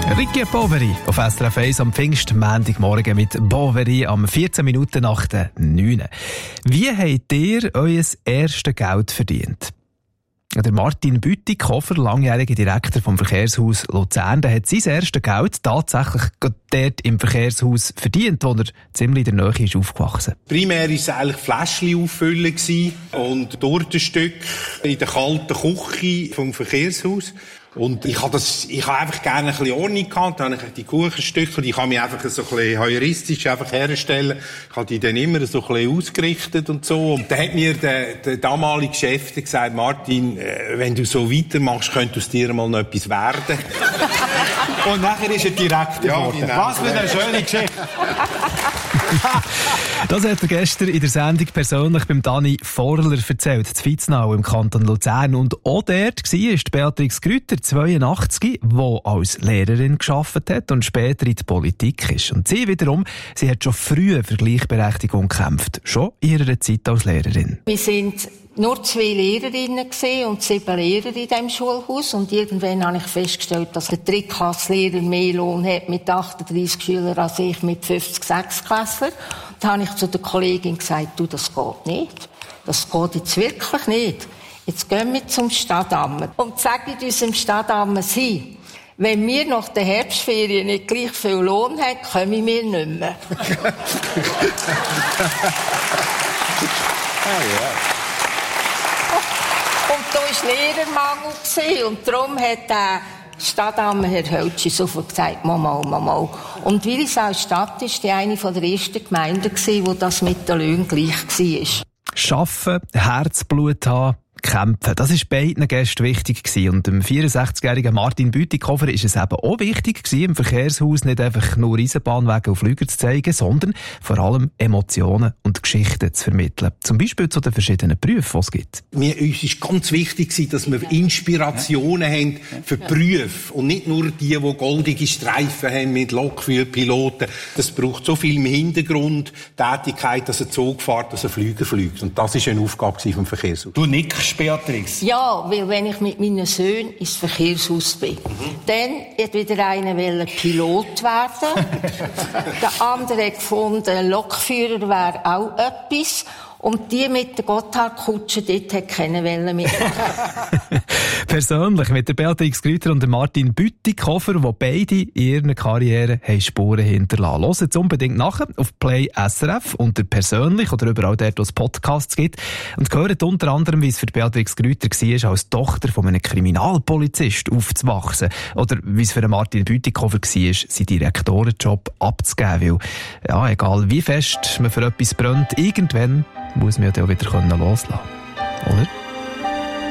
Ricky Poveri auf SRF 1 am Pfingstmontagmorgen mit Poveri am 14 Minuten nach der 9. Wie habt ihr euer erstes Geld verdient? Der Martin Bütikofer, langjähriger Direktor vom Verkehrshaus Luzern, der hat sein erstes Geld tatsächlich dort im Verkehrshaus verdient, wo er ziemlich in der Nähe ist aufgewachsen. Primär war es eigentlich Fläschchen auffüllen und Tortenstück in der kalten Küche vom Verkehrshaus. Und ich habe einfach gerne ein bisschen Ordnung gehabt. Dann habe ich die Kuchenstücke, die kann mich einfach so ein bisschen heuristisch einfach herstellen. Ich habe die dann immer so ein bisschen ausgerichtet und so. Und dann hat mir der damalige Chef gesagt, Martin, wenn du so weitermachst, könnte aus dir mal noch etwas werden. Und nachher ist er direkt geworden. Genau. Was für eine schöne Geschichte. Das hat er gestern in der Sendung persönlich beim Dani Vorler erzählt, zu Vitznau im Kanton Luzern. Und auch dort war Beatrix Grüter, 82, die als Lehrerin gearbeitet hat und später in die Politik ist. Und sie wiederum, sie hat schon früh für Gleichberechtigung gekämpft, schon in ihrer Zeit als Lehrerin. Wir sind nur 2 Lehrerinnen und 7 Lehrer in diesem Schulhaus. Und irgendwann habe ich festgestellt, dass der Drittklasslehrer mehr Lohn hat mit 38 Schülern als ich mit 50 Sechsklässlern. Da habe ich zu der Kollegin gesagt, du, das geht nicht. Das geht jetzt wirklich nicht. Jetzt gehen wir zum Stadtamt und sagen unserem Stadtamt, wenn wir nach der Herbstferien nicht gleich viel Lohn haben, kommen wir nicht mehr. Und da war Lehrermangel und darum hat der Stadtamt Herr Höltschi sofort gesagt, mal. Und Willisau-Stadt war die eine der ersten Gemeinden, wo das mit den Löhnen gleich war. Arbeiten, Herzblut haben, kämpfen. Das war beiden Gästen wichtig gewesen. Und dem 64-jährigen Martin Bütikofer war es eben auch wichtig gewesen, im Verkehrshaus nicht einfach nur Eisenbahnwege und Flüger zu zeigen, sondern vor allem Emotionen und Geschichten zu vermitteln. Zum Beispiel zu den verschiedenen Berufen, die es gibt. Uns ist ganz wichtig, dass wir Inspirationen haben für Berufe und nicht nur die goldige Streifen haben mit Lokführerpiloten. Das braucht so viel im Hintergrund Tätigkeit, dass ein Zug fährt, dass ein Flüger fliegt. Und das war eine Aufgabe vom Verkehrshaus. Du nickst, Beatrix. Ja, weil wenn ich mit meinen Söhnen ins Verkehrshaus bin, dann hat wieder einer Pilot werden. Der andere hat gefunden, Lokführer wäre auch etwas. Und die mit der Gotthardkutsche, dort hat keiner mitmachen. Persönlich mit der Beatrix Grüter und der Martin Bütikofer, die beide in ihren Karrieren Spuren hinterlassen. Hört jetzt unbedingt nachher auf Play SRF unter persönlich oder überall dort, wo es Podcasts gibt. Und gehört unter anderem, wie es für Beatrix Grüter war, als Tochter von einem Kriminalpolizist aufzuwachsen. Oder wie es für Martin Bütikofer war, seinen Direktorenjob abzugeben. Weil, ja, egal wie fest man für etwas brennt, irgendwann muss man ja auch wieder loslassen können. Oder?